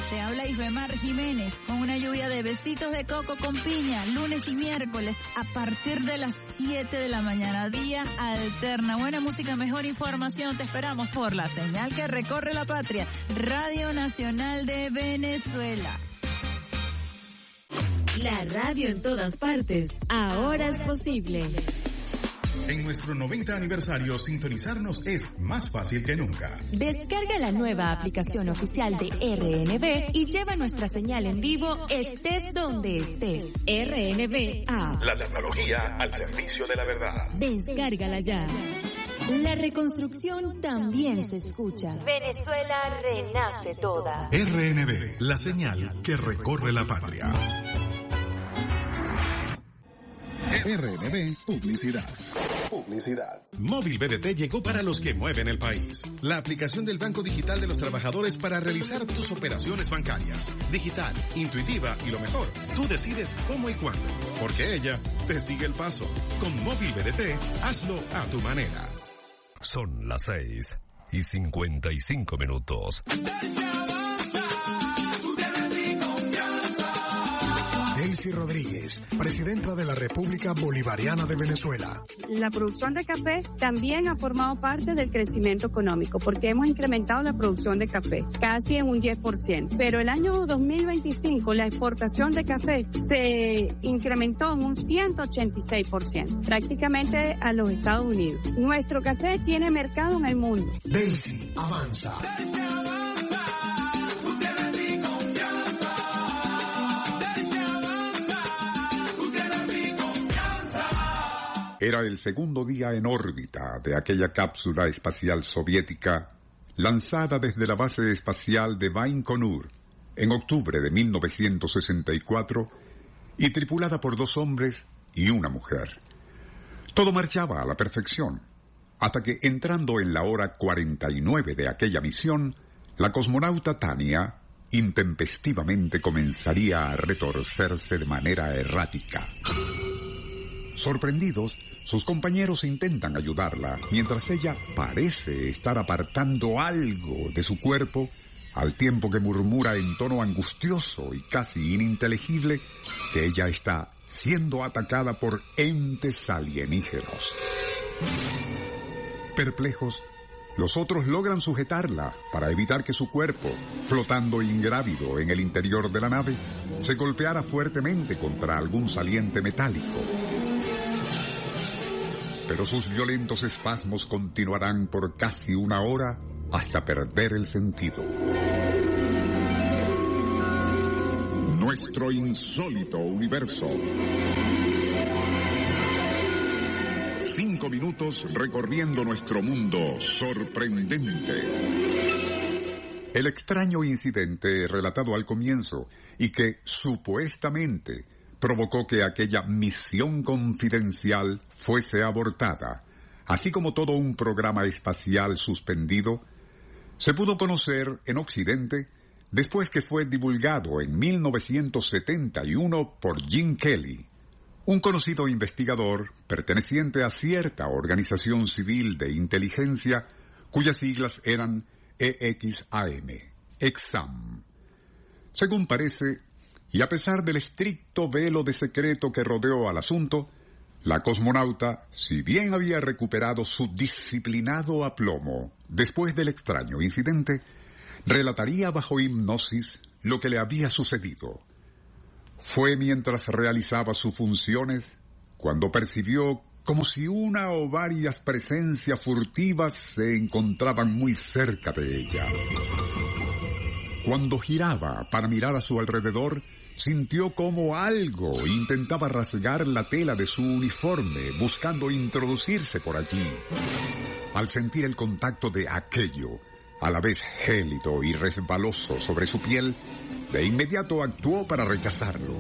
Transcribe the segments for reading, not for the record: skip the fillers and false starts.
Te habla Isbemar Jiménez con una lluvia de besitos de coco con piña, lunes y miércoles a partir de las 7 de la mañana. Día alterna. Buena música, mejor información. Te esperamos por la señal que recorre la patria. Radio Nacional de Venezuela. La radio en todas partes. Ahora es posible. En nuestro 90 aniversario, sintonizarnos es más fácil que nunca. Descarga la nueva aplicación oficial de RNB y lleva nuestra señal en vivo estés donde estés. RNB A. La tecnología al servicio de la verdad. Descárgala ya. La reconstrucción también se escucha. Venezuela renace toda. RNB, la señal que recorre la patria. RNB Publicidad. Móvil BDT llegó para los que mueven el país. La aplicación del Banco Digital de los Trabajadores para realizar tus operaciones bancarias. Digital, intuitiva y lo mejor, tú decides cómo y cuándo. Porque ella te sigue el paso. Con Móvil BDT, hazlo a tu manera. Son las 6:55. Delcy Rodríguez, presidenta de la República Bolivariana de Venezuela. La producción de café también ha formado parte del crecimiento económico porque hemos incrementado la producción de café casi en un 10%. Pero el año 2025 la exportación de café se incrementó en un 186%, prácticamente a los Estados Unidos. Nuestro café tiene mercado en el mundo. Delcy avanza. Era el segundo día en órbita de aquella cápsula espacial soviética lanzada desde la base espacial de Baikonur en octubre de 1964 y tripulada por 2 hombres y una mujer. Todo marchaba a la perfección, hasta que entrando en la hora 49 de aquella misión, la cosmonauta Tania intempestivamente comenzaría a retorcerse de manera errática. Sorprendidos, sus compañeros intentan ayudarla, mientras ella parece estar apartando algo de su cuerpo, al tiempo que murmura en tono angustioso y casi ininteligible que ella está siendo atacada por entes alienígenos. Perplejos, los otros logran sujetarla para evitar que su cuerpo, flotando ingrávido en el interior de la nave, se golpeara fuertemente contra algún saliente metálico. Pero sus violentos espasmos continuarán por casi una hora hasta perder el sentido. Nuestro insólito universo. 5 minutos recorriendo nuestro mundo sorprendente. El extraño incidente relatado al comienzo y que supuestamente provocó que aquella misión confidencial fuese abortada, así como todo un programa espacial suspendido, se pudo conocer en Occidente después que fue divulgado en 1971 por Jim Kelly, un conocido investigador perteneciente a cierta organización civil de inteligencia cuyas siglas eran EXAM. Según parece, y a pesar del estricto velo de secreto que rodeó al asunto, la cosmonauta, si bien había recuperado su disciplinado aplomo después del extraño incidente, relataría bajo hipnosis lo que le había sucedido. Fue mientras realizaba sus funciones cuando percibió como si una o varias presencias furtivas se encontraban muy cerca de ella. Cuando giraba para mirar a su alrededor, sintió como algo intentaba rasgar la tela de su uniforme, buscando introducirse por allí. Al sentir el contacto de aquello, a la vez gélido y resbaloso sobre su piel, de inmediato actuó para rechazarlo.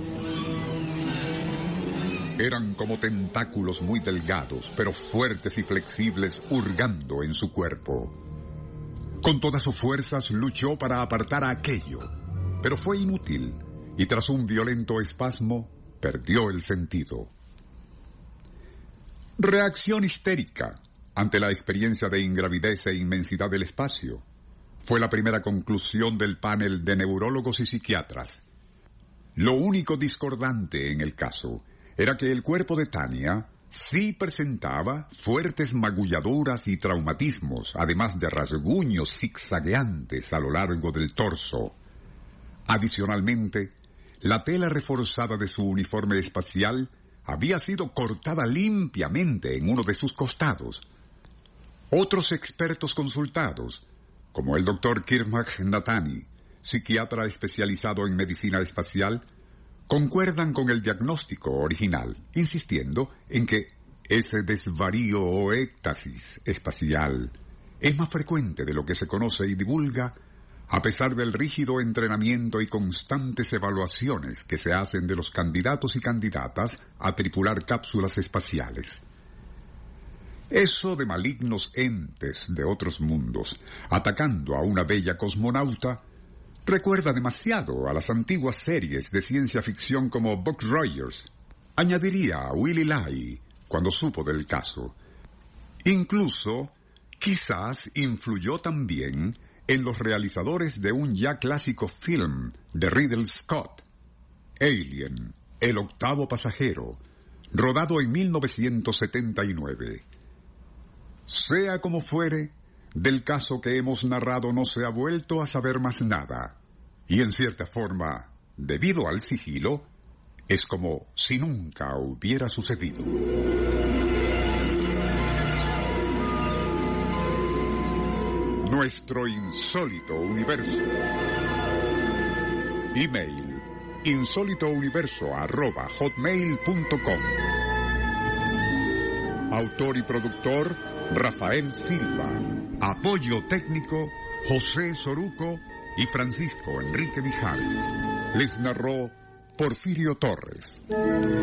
Eran como tentáculos muy delgados, pero fuertes y flexibles, hurgando en su cuerpo. Con todas sus fuerzas luchó para apartar a aquello, pero fue inútil, y tras un violento espasmo, perdió el sentido. Reacción histérica ante la experiencia de ingravidez e inmensidad del espacio. fue la primera conclusión del panel de neurólogos y psiquiatras. Lo único discordante en el caso era que el cuerpo de Tania sí presentaba fuertes magulladuras y traumatismos, además de rasguños zigzagueantes a lo largo del torso. Adicionalmente, la tela reforzada de su uniforme espacial había sido cortada limpiamente en uno de sus costados. Otros expertos consultados, como el Dr. Kirmac Nathani, psiquiatra especializado en medicina espacial, concuerdan con el diagnóstico original, insistiendo en que ese desvarío o éxtasis espacial es más frecuente de lo que se conoce y divulga, a pesar del rígido entrenamiento y constantes evaluaciones que se hacen de los candidatos y candidatas a tripular cápsulas espaciales. Eso de malignos entes de otros mundos atacando a una bella cosmonauta recuerda demasiado a las antiguas series de ciencia ficción como Buck Rogers, añadiría Willy Lai cuando supo del caso. Incluso, quizás influyó también en los realizadores de un ya clásico film de Ridley Scott, Alien, el octavo pasajero, rodado en 1979. Sea como fuere, del caso que hemos narrado no se ha vuelto a saber más nada, y en cierta forma, debido al sigilo, es como si nunca hubiera sucedido. Nuestro insólito universo. Email: insólitouniverso@hotmail.com. Autor y productor: Rafael Silva. Apoyo técnico: José Soruco y Francisco Enrique Mijares. Les narró Porfirio Torres.